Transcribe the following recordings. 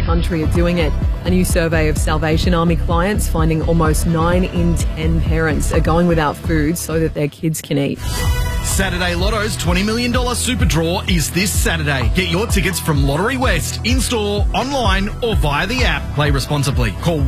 country are doing it. A new survey of Salvation Army clients finding almost 9 in 10 parents are going without food so that their kids can eat. Saturday Lotto's $20 million super draw is this Saturday. Get your tickets from Lottery West, in-store, online or via the app. Play responsibly. Call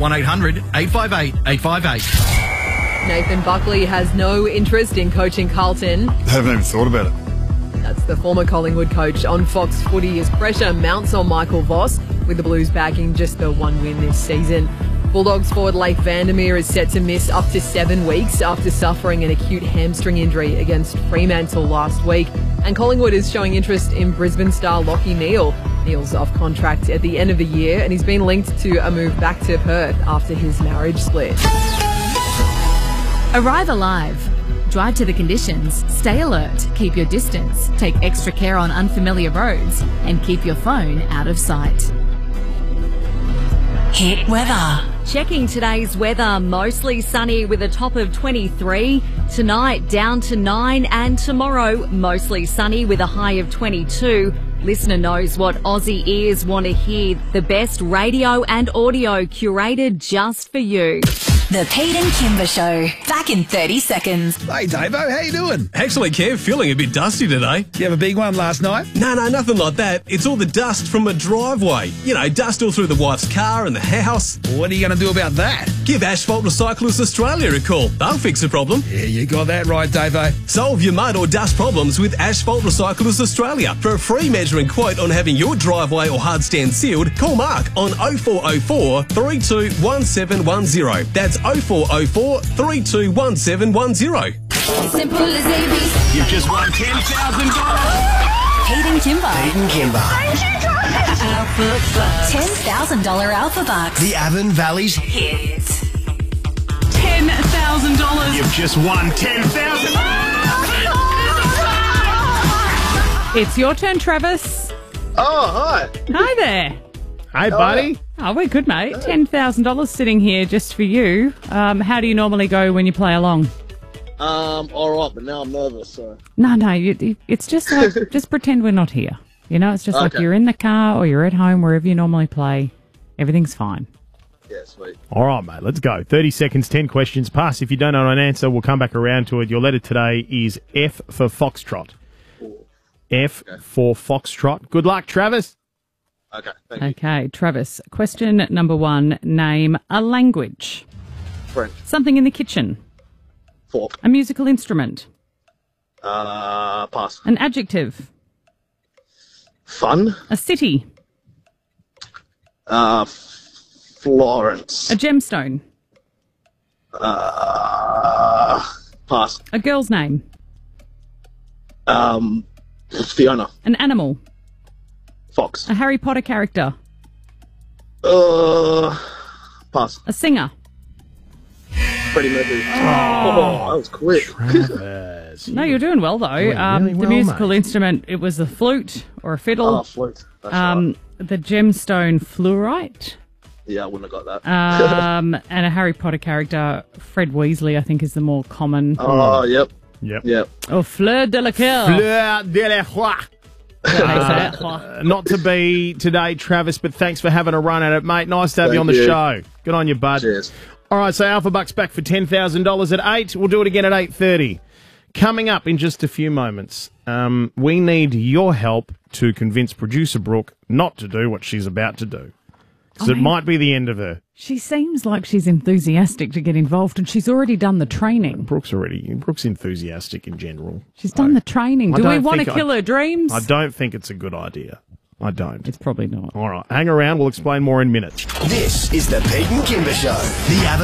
1-800-858-858. Nathan Buckley has no interest in coaching Carlton. I haven't even thought about it. That's the former Collingwood coach on Fox Footy as pressure mounts on Michael Voss, with the Blues bagging just the one win this season. Bulldogs forward Leif Vandermeer is set to miss up to 7 weeks after suffering an acute hamstring injury against Fremantle last week. And Collingwood is showing interest in Brisbane star Lachie Neale. Neale's off contract at the end of the year and he's been linked to a move back to Perth after his marriage split. Arrive alive. Drive to the conditions, stay alert, keep your distance, take extra care on unfamiliar roads, and keep your phone out of sight. Hit weather. Checking today's weather, mostly sunny with a top of 23. Tonight down to 9 and tomorrow mostly sunny with a high of 22. Listener knows what Aussie ears want to hear. The best radio and audio curated just for you. The Pete and Kimber Show. Back in 30 seconds. Hey, Davo, how you doing? Excellent, Kev. Feeling a bit dusty today. Did you have a big one last night? No, nothing like that. It's all the dust from a driveway. You know, dust all through the wife's car and the house. What are you going to do about that? Give Asphalt Recyclers Australia a call. They'll fix the problem. Yeah, you got that right, Davo. Solve your mud or dust problems with Asphalt Recyclers Australia. For a free measuring quote on having your driveway or hard stand sealed, call Mark on 0404 321710. That's 0404 321710. Simple as ABC. You've just won $10,000. Pete and Kimber. Pete and Kimber. $10,000 Alpha Bucks. The Avon Valley's Hit. $10,000. You've just won $10,000. It's your turn, Travis. Oh, hi. Hi there. Hey, buddy. Oh, we're good, mate. $10,000 sitting here just for you. How do you normally go when you play along? All right, but now I'm nervous, so. No, it's just like, just pretend we're not here. You know, it's just like you're in the car or you're at home, wherever you normally play. Everything's fine. Yeah, sweet. All right, mate, let's go. 30 seconds, 10 questions. Pass. If you don't know an answer, we'll come back around to it. Your letter today is F for Foxtrot. F for Foxtrot. Good luck, Travis. Okay, thank you. Okay, Travis. Question number 1. Name a language. French. Something in the kitchen. Fork. A musical instrument. Pass. An adjective. Fun. A city. Florence. A gemstone. Pass. A girl's name. Fiona. An animal. Fox. A Harry Potter character. Pass. A singer. Freddie Mercury. Oh, that was quick. Travis. No, you're doing well, though. Doing really the well, musical mate. instrument, it was a flute or a fiddle. Oh, flute. That's right. The gemstone fluorite. Yeah, I wouldn't have got that. And a Harry Potter character, Fred Weasley, I think is the more common. Oh, yep. Yep. Oh, Fleur de la Coeur. Fleur de la Croix. Not to be today, Travis, but thanks for having a run at it, mate. Nice to have you on the show. Good on you, bud. Cheers. All right, so Alpha Bucks back for $10,000 at 8. We'll do it again at 8:30. Coming up in just a few moments, we need your help to convince producer Brooke not to do what she's about to do. Because it might be the end of her. She seems like she's enthusiastic to get involved, and she's already done the training. Brooke's enthusiastic in general. She's done the training. Do we want to kill her dreams? I don't think it's a good idea. I don't. It's probably not. All right, hang around. We'll explain more in minutes. This is the Pete and Kimber Show. The